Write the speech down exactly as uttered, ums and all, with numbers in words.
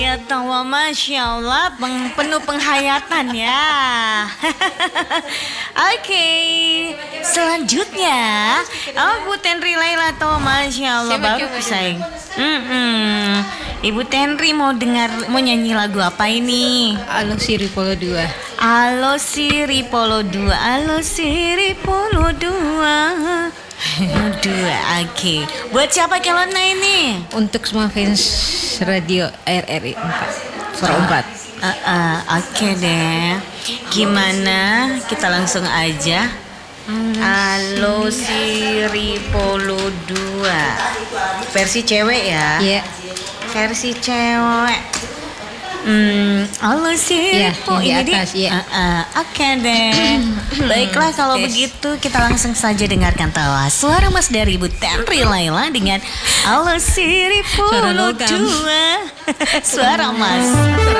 Ya tawa, Masya Allah, peng, penuh penghayatan ya. Oke, okay. Selanjutnya, oh Bu Tenri Laila tawa, Masya Allah, bagus sayang. Mm-mm. Ibu Tenri mau dengar, mau nyanyi lagu apa ini? Alo Siri Polo dua. Alo Siri Polo dua, Alo Siri Polo dua. Dua, oke. Okay. Buat siapa Kelona ini? Untuk semua fans radio R R I empat. Uh, uh, uh, oke okay deh. Gimana? Kita langsung aja. Alo Siri Polo dua. Versi cewek ya? Iya. Yeah. Versi cewek. Hmm, Alo Siri ya, Po di ini atas, di, ya. uh, uh, oke okay deh. Baiklah kalau okay. begitu kita langsung saja dengarkan tawa suara Mas dari Ibu Tenri Laila dengan Alo Siri Polo dua. Suara Mas.